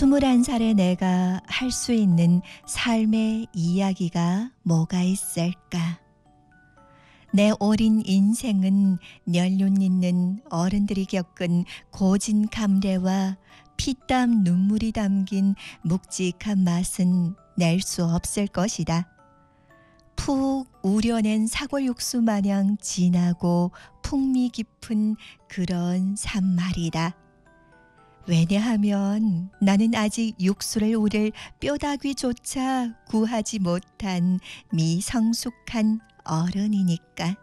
21살의 내가 할 수 있는 삶의 이야기가 뭐가 있을까? 내 어린 인생은 연륜 있는 어른들이 겪은 고진 감래와 피땀 눈물이 담긴 묵직한 맛은 낼 수 없을 것이다. 푹 우려낸 사골 육수 마냥 진하고 풍미 깊은 그런 삶 말이다. 왜냐하면 나는 아직 육수를 우릴 뼈다귀조차 구하지 못한 미성숙한 어른이니까.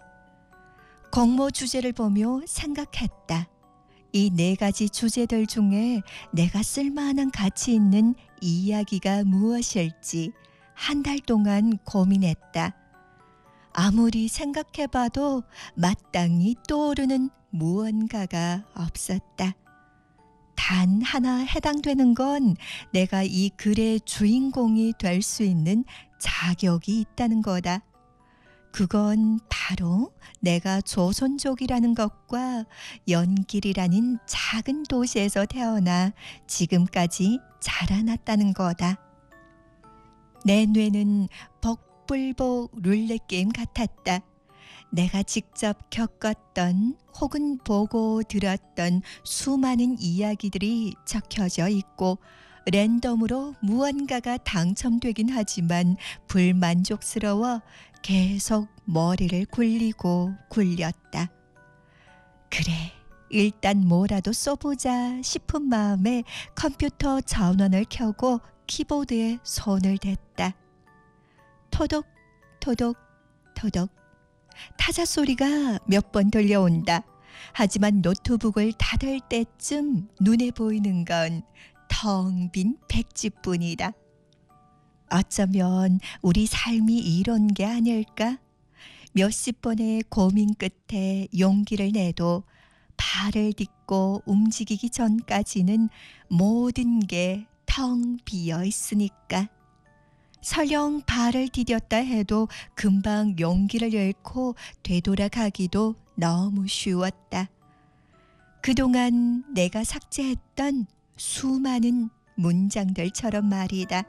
공모 주제를 보며 생각했다. 이 4가지 주제들 중에 내가 쓸만한 가치 있는 이야기가 무엇일지 한 달 동안 고민했다. 아무리 생각해봐도 마땅히 떠오르는 무언가가 없었다. 단 하나 해당되는 건 내가 이 글의 주인공이 될 수 있는 자격이 있다는 거다. 그건 바로 내가 조선족이라는 것과 연길이라는 작은 도시에서 태어나 지금까지 자라났다는 거다. 내 뇌는 복불복 룰렛 게임 같았다. 내가 직접 겪었던 혹은 보고 들었던 수많은 이야기들이 적혀져 있고 랜덤으로 무언가가 당첨되긴 하지만 불만족스러워 계속 머리를 굴리고 굴렸다. 그래, 일단 뭐라도 써보자 싶은 마음에 컴퓨터 전원을 켜고 키보드에 손을 댔다. 토독 토독 토독 타자 소리가 몇 번 들려온다. 하지만 노트북을 닫을 때쯤 눈에 보이는 건 텅 빈 백지뿐이다. 어쩌면 우리 삶이 이런 게 아닐까? 몇십 번의 고민 끝에 용기를 내도 발을 딛고 움직이기 전까지는 모든 게 텅 비어 있으니까. 설령 발을 디뎠다 해도 금방 용기를 잃고 되돌아가기도 너무 쉬웠다. 그동안 내가 삭제했던 수많은 문장들처럼 말이다.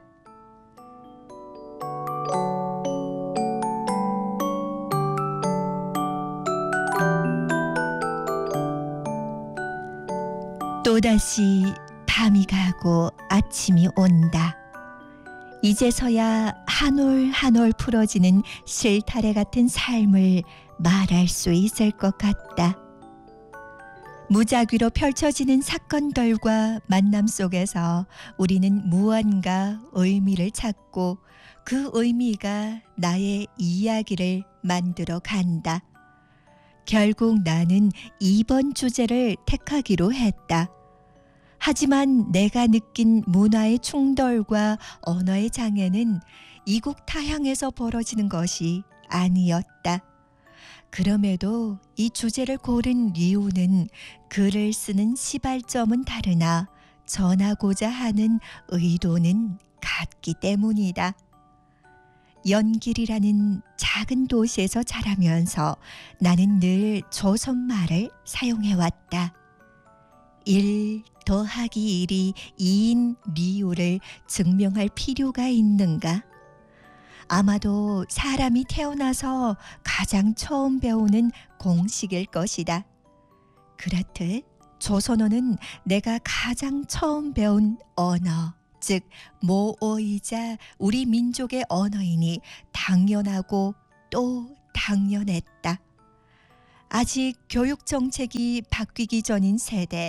또다시 밤이 가고 아침이 온다. 이제서야 한 올 한 올 풀어지는 실타래 같은 삶을 말할 수 있을 것 같다. 무작위로 펼쳐지는 사건들과 만남 속에서 우리는 무언가 의미를 찾고 그 의미가 나의 이야기를 만들어 간다. 결국 나는 2번 주제를 택하기로 했다. 하지만 내가 느낀 문화의 충돌과 언어의 장애는 이국 타향에서 벌어지는 것이 아니었다. 그럼에도 이 주제를 고른 이유는 글을 쓰는 시발점은 다르나 전하고자 하는 의도는 같기 때문이다. 연길이라는 작은 도시에서 자라면서 나는 늘 조선말을 사용해왔다. 1 더하기 1이 2인 리우를 증명할 필요가 있는가? 아마도 사람이 태어나서 가장 처음 배우는 공식일 것이다. 그렇듯 조선어는 내가 가장 처음 배운 언어, 즉 모어이자 우리 민족의 언어이니 당연하고 또 당연했다. 아직 교육 정책이 바뀌기 전인 세대,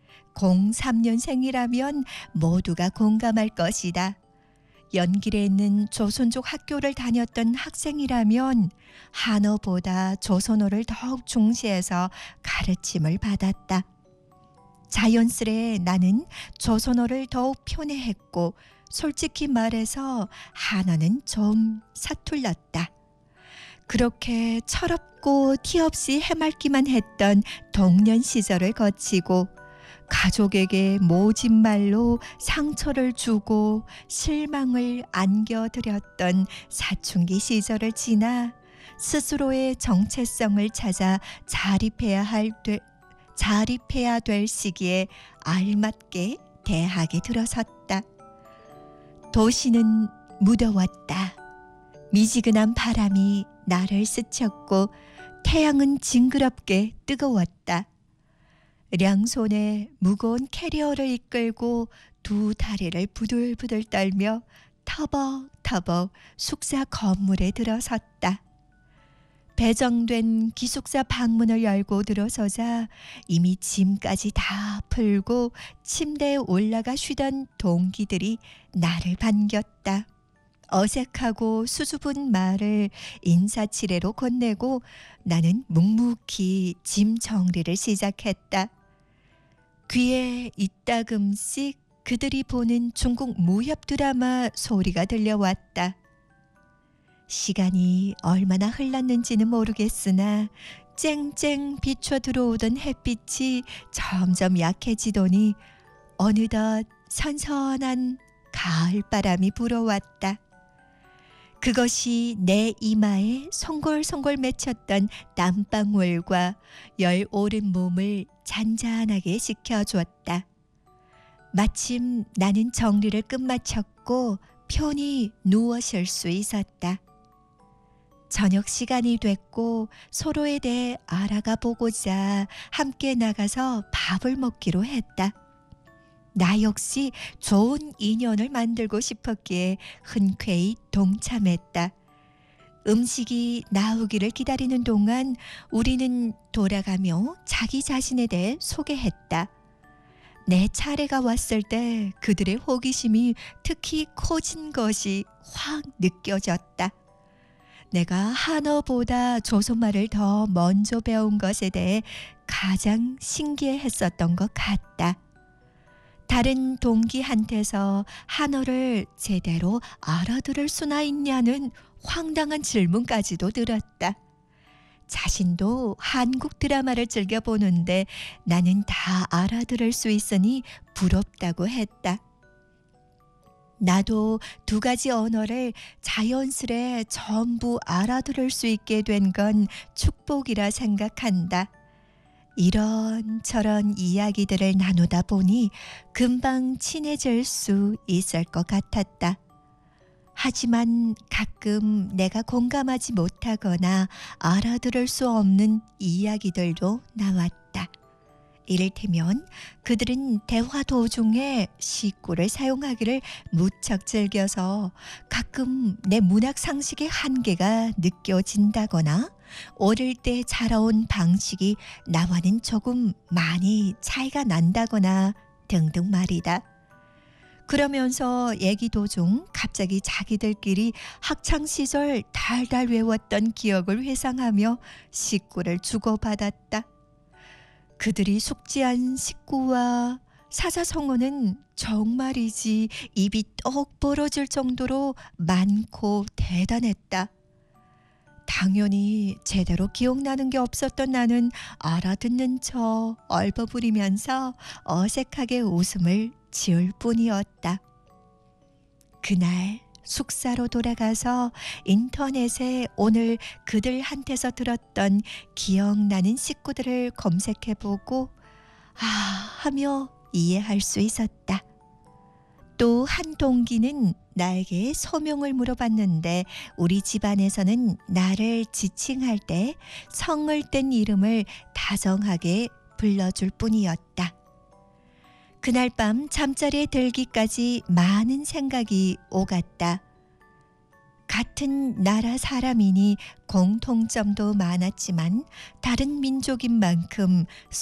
03년생이라면 모두가 공감할 것이다. 연길에 있는 조선족 학교를 다녔던 학생이라면 한어보다 조선어를 더욱 중시해서 가르침을 받았다. 자연스레 나는 조선어를 더욱 편애했고 솔직히 말해서 한어는 좀 서툴렀다. 그렇게 철없고 티 없이 해맑기만 했던 동년 시절을 거치고 가족에게 모진 말로 상처를 주고 실망을 안겨드렸던 사춘기 시절을 지나 스스로의 정체성을 찾아 자립해야 될 시기에 알맞게 대학에 들어섰다. 도시는 무더웠다. 미지근한 바람이 나를 스쳤고 태양은 징그럽게 뜨거웠다. 양손에 무거운 캐리어를 이끌고 두 다리를 부들부들 떨며 터벅터벅 숙사 건물에 들어섰다. 배정된 기숙사 방문을 열고 들어서자 이미 짐까지 다 풀고 침대에 올라가 쉬던 동기들이 나를 반겼다. 어색하고 수줍은 말을 인사치레로 건네고 나는 묵묵히 짐 정리를 시작했다. 귀에 이따금씩 그들이 보는 중국 무협 드라마 소리가 들려왔다. 시간이 얼마나 흘렀는지는 모르겠으나 쨍쨍 비춰 들어오던 햇빛이 점점 약해지더니 어느덧 선선한 가을바람이 불어왔다. 그것이 내 이마에 송골송골 맺혔던 땀방울과 열 오른 몸을 잔잔하게 식혀줬다. 마침 나는 정리를 끝마쳤고 편히 누워 쉴 수 있었다. 저녁 시간이 됐고 서로에 대해 알아가 보고자 함께 나가서 밥을 먹기로 했다. 나 역시 좋은 인연을 만들고 싶었기에 흔쾌히 동참했다. 음식이 나오기를 기다리는 동안 우리는 돌아가며 자기 자신에 대해 소개했다. 내 차례가 왔을 때 그들의 호기심이 특히 커진 것이 확 느껴졌다. 내가 한어보다 조선말을 더 먼저 배운 것에 대해 가장 신기해했었던 것 같다. 다른 동기한테서 한어를 제대로 알아들을 수나 있냐는 황당한 질문까지도 들었다. 자신도 한국 드라마를 즐겨보는데 나는 다 알아들을 수 있으니 부럽다고 했다. 나도 두 가지 언어를 자연스레 전부 알아들을 수 있게 된 건 축복이라 생각한다. 이런저런 이야기들을 나누다 보니 금방 친해질 수 있을 것 같았다. 하지만 가끔 내가 공감하지 못하거나 알아들을 수 없는 이야기들도 나왔다. 이를테면 그들은 대화 도중에 식구를 사용하기를 무척 즐겨서 가끔 내 문학 상식의 한계가 느껴진다거나 어릴 때 자라온 방식이 나와는 조금 많이 차이가 난다거나 등등 말이다. 그러면서 얘기 도중 갑자기 자기들끼리 학창시절 달달 외웠던 기억을 회상하며 식구를 주고받았다. 그들이 숙지한 식구와 사자성어는 정말이지 입이 떡 벌어질 정도로 많고 대단했다. 당연히 제대로 기억나는 게 없었던 나는 알아듣는 척 얼버무리면서 어색하게 웃음을 지을 뿐이었다. 그날 숙사로 돌아가서 인터넷에 오늘 그들한테서 들었던 기억나는 식구들을 검색해보고 하며 이해할 수 있었다. 또 한 동기는 나에게 소명을 물어봤는데 우리 집안에서는 나를 지칭할 때 성을 뗀 이름을 다정하게 불러줄 뿐이었다. 그날 밤 잠자리에 들기까지 많은 생각이 오갔다. 같은 나라 사람이니 공통점도 많았지만 다른 민족인 만큼